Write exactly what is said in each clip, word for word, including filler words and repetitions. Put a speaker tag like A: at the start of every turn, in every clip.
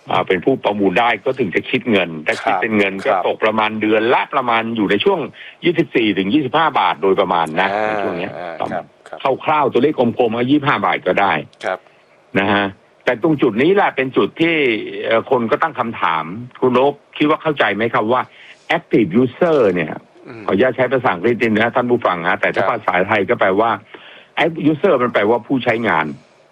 A: อ่าเป็นผู้ประมูลได้ก็ถึงจะคิดเงินถ้าคิดเป็นเงินก็ตกประมาณเดือนละประมาณอยู่ในช่วงยี่สิบสี่ถึงยี่สิบห้าบาทโดยประมาณนะในช่วงนี้คร่าวๆตัวเลขกลมๆก็ยี่สิบห้าบาทก็ได้
B: ครับ
A: นะฮะแต่ตรงจุดนี้แหละเป็นจุดที่คนก็ตั้งคำถามคุณโอ๊คคิดว่าเข้าใจไหมครับว่า active user เนี่ยขออนุญาตใช้ภาษาอังกฤษนะท่านผู้ฟังนะแต่ถ้าภาษาไทยก็แปลว่า active user มันแปลว่าผู้ใช้งาน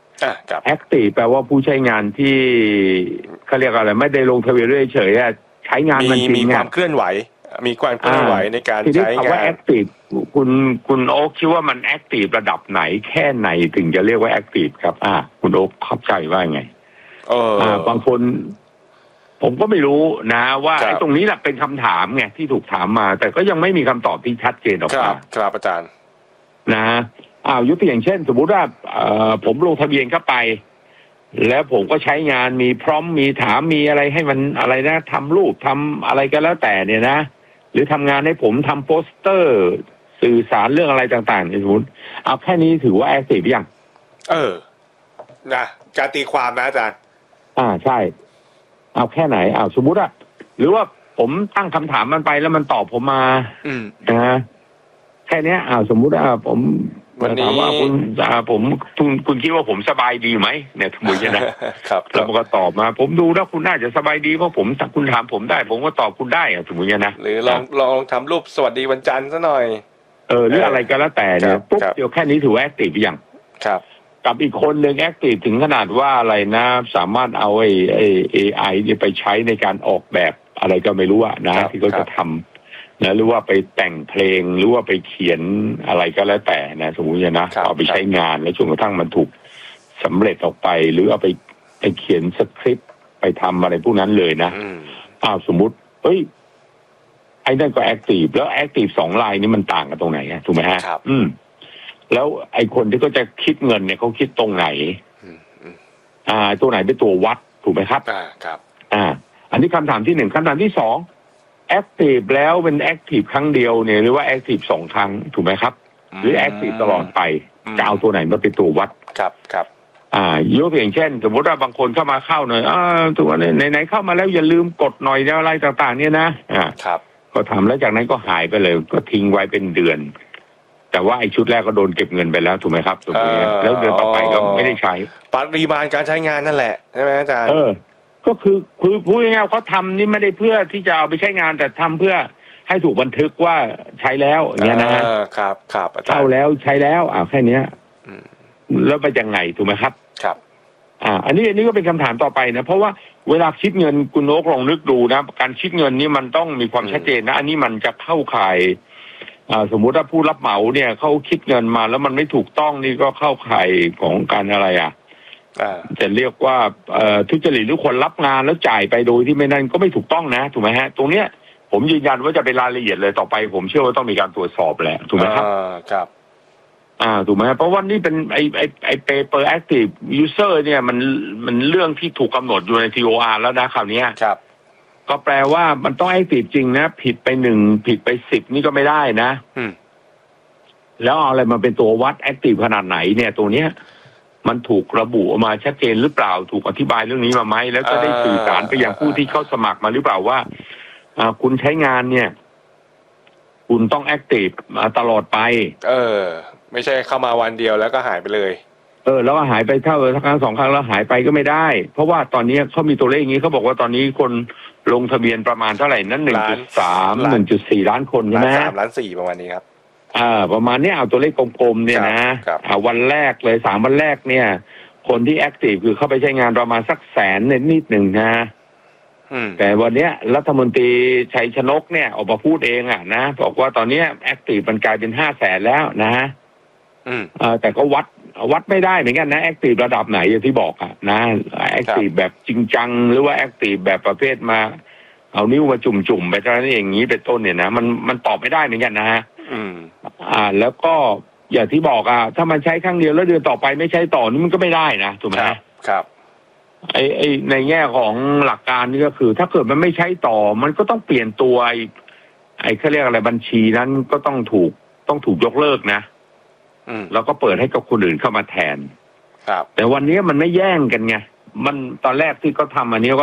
A: active แปลว่าผู้ใช้งานที่เขาเรียกอะไรไม่ได้ลงทะเบียนเฉยๆใช้งานมันจริง
B: มีความเคลื่อนไหวมีความเคลื่อนไหวในการใช้งาน
A: ว่า active คุณคุณโอ๊คคิดว่ามัน active ระดับไหนแค่ไหนถึงจะเรียกว่า active ครับอ่าคุณโอ๊คเข้าใจว่าไง
B: เอออ่า
A: บางคนผมก็ไม่รู้นะว่าไอ้ตรงนี้แหละเป็นคำถามไงที่ถูกถามมาแต่ก็ยังไม่มีคำตอบที่ชัดเจนออกมา
B: ครับอาจารย์
A: นะอ้าวยกตัวอย่างเช่นสมมุติว่าผมลงทะเบียนเข้าไปแล้วผมก็ใช้งานมีพร้อมมีถามมีอะไรให้มันอะไรนะทำรูปทำอะไรก็แล้วแต่เนี่ยนะหรือทำงานให้ผมทำโปสเตอร์สื่อสารเรื่องอะไรต่างๆในสมมติเอาแค่นี้ถือว่าแอคทีฟยัง
B: เออนะการตีความนะอาจารย์
A: อ่าใช่เอาแค่ไหนเอาสมมุติอะหรือว่าผมตั้งคำถามมันไปแล้วมันตอบผมมา
B: อืม
A: นะแค่นี้อ่าสมมุติว่าผมถามว่าคุณผมคุณคุณคิดว่าผมสบายดีไหมเนี่ยสมมตินะครับแล้วมันก็ตอบมาผมดูแล้วคุณน่าจะสบายดีเพราะผมคุณถามผมได้ผมก็ตอบคุณได้อะสมมตินะ
B: หรือลองลองทำรูปสวัสดีวันจันทร์ซะหน่อย
A: เออหรืออะไรก็แล้วแต่เนี่ยปุ๊บเดี๋ยวแค่นี้ถือว่าแอคทีฟยัง
B: ครับ
A: กับอีกคนหนึ่งแอคทีฟถึงขนาดว่าอะไรนะสามารถเอาไอ้ไอ้ เอ ไอ เนี่ยไปใช้ในการออกแบบอะไรก็ไม่รู้อะนะที่เขาจะทำนะหรือว่าไปแต่งเพลงหรือว่าไปเขียนอะไรก็แล้วแต่นะสมมุตินะเอาไปใช้งานแล้วจนกระทั่งมันถูกสำเร็จออกไปหรือเอาไปไปเขียนสคริปต์ไปทำอะไรพวกนั้นเลยนะอ้าวสมมุติเอ้ยไอ้นั่นก็แอคทีฟแล้วแอคทีฟสองลายนี้มันต่างกันตรงไหนถูกไหมฮะอืมแล้วไอ้คนที่เขาจะคิดเงินเนี่ยเขาคิดตรงไหนอ่าตัวไหนเป็นตัววัดถูกไหมครับ
B: อ่าครับ
A: อ่าอันนี้คำถามที่หนึ่งคำถามที่สองแอคทีฟแล้วเป็นแอคทีฟครั้งเดียวเนี่ยหรือว่าแอคทีฟสองครั้งถูกไหมครับหรือแอคทีฟตลอดไปจะเอาตัวไหนมาเป็นตัววัด
B: ครับครับ
A: อ่ายกตัวอย่างเช่นสมมติว่าบางคนเข้ามาเข้าหน่อยอ่าตัวไหนๆเข้ามาแล้วอย่าลืมกดหน่อยอะไรต่างๆเนี่ยนะอ่า
B: ครับ
A: ก็ทำแล้วจากนั้นก็หายไปเลยก็ทิ้งไว้เป็นเดือนแต่ว่าไอ้ชุดแรกก็โดนเก็บเงินไปแล้วถูกไหมครับถูกไหมแล้วเดือนต่อไปก็ไม่ได้ใช้
B: ปริมาณการใช้งานนั่นแหละใช่ไหมอาจารย์
A: เออก็คือคือพูดง่ายๆเขาทำนี่ไม่ได้เพื่อที่จะเอาไปใช้งานแต่ทำเพื่อให้ถูกบันทึกว่าใช้แล้วอย่างเงี้ยนะฮะ
B: ครับครับ
A: เข้าแล้วใช้แล้วอ่าแค่นี้แล้วไปยังไงถูกไหมครับ
B: ครับ
A: อ่าอันนี้อันนี้ก็เป็นคำถามต่อไปนะเพราะว่าเวลาคิดเงินคุณโอ๊คลองนึกดูนะการคิดเงินนี่มันต้องมีความชัดเจนนะอันนี้มันจะเข้าข่ายอ่าสมมุติว่าผู้รับเหมาเนี่ยเขาคิดเงินมาแล้วมันไม่ถูกต้องนี่ก็เข้าข่ายของการอะไรอ่ะจะเรียกว่าทุจริตหรือคนรับงานแล้วจ่ายไปโดยที่ไม่นั่นก็ไม่ถูกต้องนะถูกไหมฮะตรงเนี้ยผมยืนยันว่าจะเป็นรายละเอียดเลยต่อไปผมเชื่อว่าต้องมีการตรวจสอบแหละถูกไหมครับ
B: ครับ
A: อ่าถูกไหมเพราะว่านี่เป็นไอไอไอ paper active user เนี่ยมันมันเรื่องที่ถูกกำหนดอยู่ใน ที โอ อาร์ แล้วนะคราวนี้
B: ครับ
A: ก็แปลว่ามันต้อง active จริงนะผิดไปหนึ่งผิดไปสิบนี่ก็ไม่ได้นะ
B: อืม
A: แล้วเอาอะไรมาเป็นตัววัด active ขนาดไหนเนี่ยตัวเนี้ยมันถูกระบุออกมาชัดเจนหรือเปล่าถูกอธิบายเรื่องนี้มาไหมแล้วก็ได้สื่อสารไปยังผู้ที่เข้าสมัครมาหรือเปล่าว่าอ่าคุณใช้งานเนี่ยคุณต้องแอคทีฟมาตลอดไป
B: เออไม่ใช่เข้ามาวันเดียวแล้วก็หายไปเลย
A: เออแล้วก็หายไปเท่าครั้งสองครั้งแล้วหายไปก็ไม่ได้เพราะว่าตอนนี้เขามีตัวเลขอย่างนี้เขาบอกว่าตอนนี้คนลงทะเบียนประมาณเท่าไหร่นั้นหนึ่งจุดสามหนึ่งจุดสี่ล้านคนใช่ไหม
B: สามล้านสี่ประมาณนี้ครับ
A: อ่าประมาณนี้เอาตัวเลขกลมๆเนี่ยนะอ่าวันแรกเลยสามวันแรกเนี่ยคนที่แอคทีฟคือเข้าไปใช้งานประมาณสักแสนนิดหนึ่งนะแต่วันนี้รัฐมนตรีชัยชนกเนี่ยออกมาพูดเองอ่ะนะบอกว่าตอนนี้แอคทีฟมันกลายเป็นห้าแสนแล้วนะ
B: อืม
A: อ่าแต่ก็วัดวัดไม่ได้เหมือนกันนะแอคทีฟระดับไหนอย่างที่บอกอ่ะนะแอคทีฟแบบจริงจังหรือว่าแอคทีฟแบบประเภทมาเอานิ้วมาจุ่มๆไปเท่านั้นอย่างนี้เป็นต้นเนี่ยนะมันมันตอบไม่ได้เหมือนกันนะฮะ
B: อืม
A: อ่าแล้วก็อย่างที่บอกอ่ะถ้ามันใช้ครั้งเดียวแล้วเดือนต่อไปไม่ใช้ต่อนี่มันก็ไม่ได้นะถูกไหม
B: ครับ
A: ไอ้ไอ้ในแง่ของหลักการนี่ก็คือถ้าเกิดมันไม่ใช้ต่อมันก็ต้องเปลี่ยนตัวไอ้ไอ้เขาเรียกอะไรบัญชีนั้นก็ต้องถูกต้องถูกยกเลิกนะ
B: อืม
A: แล้วก็เปิดให้กับคนอื่นเข้ามาแทน
B: ครับ
A: แต่วันนี้มันไม่แย่งกันไงมันตอนแรกที่เขาทำอันนี้